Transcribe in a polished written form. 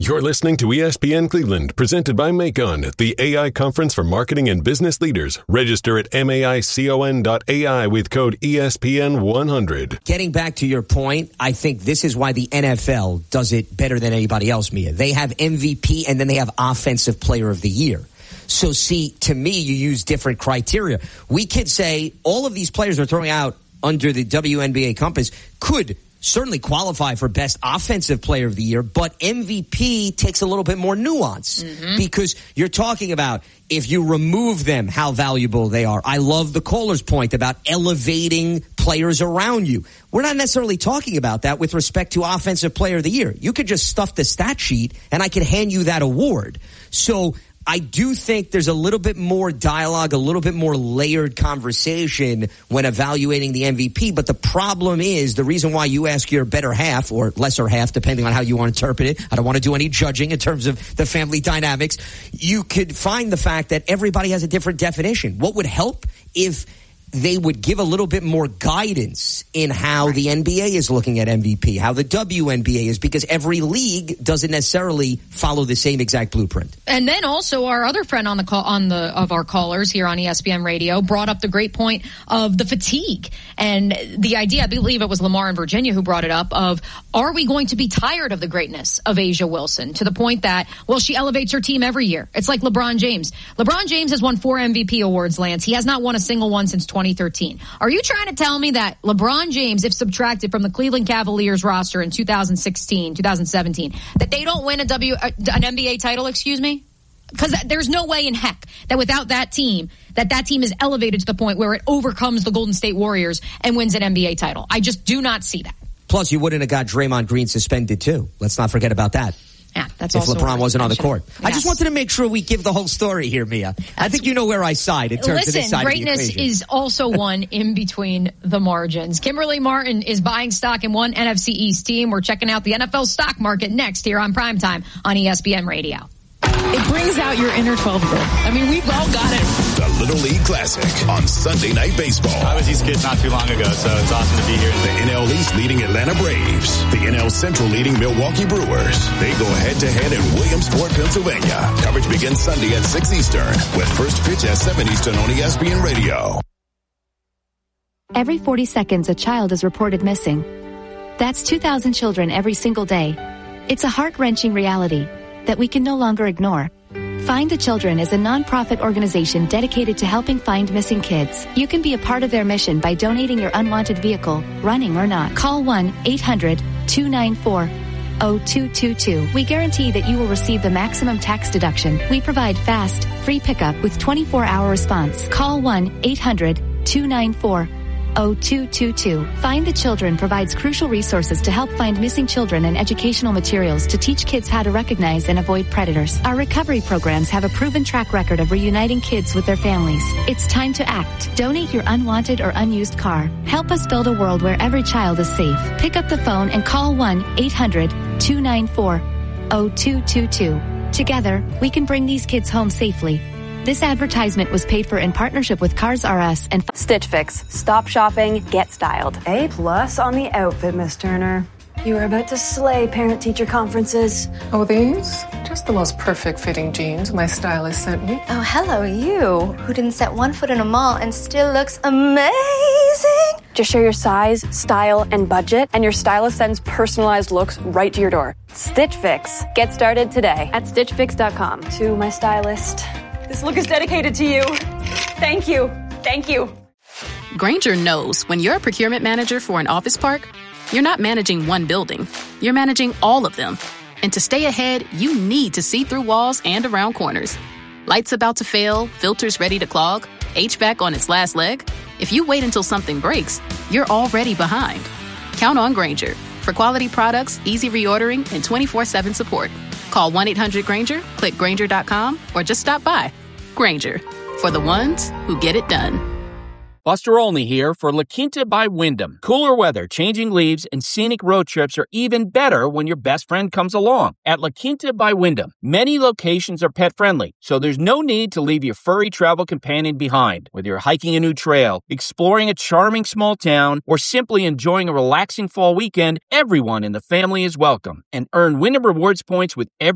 You're listening to ESPN Cleveland, presented by Macon, the AI conference for marketing and business leaders. Register at maicon.ai with code ESPN100. Getting back to your point, I think this is why the NFL does it better than anybody else, Mia. They have MVP and then they have Offensive Player of the Year. So see, to me, you use different criteria. We could say all of these players are throwing out under the WNBA compass could certainly qualify for Best Offensive Player of the Year, but MVP takes a little bit more nuance because you're talking about if you remove them, how valuable they are. I love the caller's point about elevating players around you. We're not necessarily talking about that with respect to Offensive Player of the Year. You could just stuff the stat sheet and I could hand you that award. So I do think there's a little bit more dialogue, a little bit more layered conversation when evaluating the MVP. But the problem is the reason why you ask your better half or lesser half, depending on how you want to interpret it. I don't want to do any judging in terms of the family dynamics. You could find the fact that everybody has a different definition. What would help if they would give a little bit more guidance in how the NBA is looking at MVP, how the WNBA is, because every league doesn't necessarily follow the same exact blueprint. And then also our other friend on the call, of our callers here on ESPN Radio brought up the great point of the fatigue and the idea, I believe it was Lamar in Virginia who brought it up, of are we going to be tired of the greatness of A'ja Wilson to the point that, well, she elevates her team every year. It's like LeBron James. LeBron James has won 4 MVP awards, Lance. He has not won a single one since 2013. Are you trying to tell me that LeBron James, if subtracted from the Cleveland Cavaliers roster in 2016, 2017, that they don't win an NBA title, excuse me? Because there's no way in heck that without that team is elevated to the point where it overcomes the Golden State Warriors and wins an NBA title. I just do not see that. Plus, you wouldn't have got Draymond Green suspended, too. Let's not forget about that. Yeah, that's if also LeBron wasn't on the court. Yes. I just wanted to make sure we give the whole story here, Mia. I think you know where I side in terms of this side of the equation. Greatness is also won in between the margins. Kimberly Martin is buying stock in one NFC East team. We're checking out the NFL stock market next here on Primetime on ESPN Radio. It brings out your inner 12-year-old. I mean, we've all got it. The Little League Classic on Sunday Night Baseball. I was these kids not too long ago, so it's awesome to be here. The NL East leading Atlanta Braves. The NL Central leading Milwaukee Brewers. They go head-to-head in Williamsport, Pennsylvania. Coverage begins Sunday at 6 Eastern with first pitch at 7 Eastern on ESPN Radio. Every 40 seconds, a child is reported missing. That's 2,000 children every single day. It's a heart-wrenching reality that we can no longer ignore. Find the Children is a non-profit organization dedicated to helping find missing kids. You can be a part of their mission by donating your unwanted vehicle, running or not. Call 1-800-294-0222. We guarantee that you will receive the maximum tax deduction. We provide fast, free pickup with 24-hour response. Call 1-800-294-0222. Find the Children provides crucial resources to help find missing children and educational materials to teach kids how to recognize and avoid predators. Our recovery programs have a proven track record of reuniting kids with their families. It's time to act. Donate your unwanted or unused car. Help us build a world where every child is safe. Pick up the phone and call 1-800-294-0222. Together, we can bring these kids home safely. This advertisement was paid for in partnership with Cars R Us and Stitch Fix. Stop shopping, get styled. A+ on the outfit, Miss Turner. You are about to slay parent-teacher conferences. Oh, these? Just the most perfect fitting jeans my stylist sent me. Oh, hello, you, who didn't set one foot in a mall and still looks amazing. Just share your size, style, and budget, and your stylist sends personalized looks right to your door. Stitch Fix. Get started today at StitchFix.com. To my stylist. This look is dedicated to you. Thank you. Thank you. Grainger knows when you're a procurement manager for an office park, you're not managing one building. You're managing all of them. And to stay ahead, you need to see through walls and around corners. Lights about to fail, filters ready to clog, HVAC on its last leg. If you wait until something breaks, you're already behind. Count on Grainger for quality products, easy reordering, and 24/7 support. Call 1-800-GRAINGER, click Grainger.com, or just stop by. Grainger, for the ones who get it done. Buster Olney here for La Quinta by Wyndham. Cooler weather, changing leaves, and scenic road trips are even better when your best friend comes along. At La Quinta by Wyndham, many locations are pet-friendly, so there's no need to leave your furry travel companion behind. Whether you're hiking a new trail, exploring a charming small town, or simply enjoying a relaxing fall weekend, everyone in the family is welcome. And earn Wyndham Rewards points with every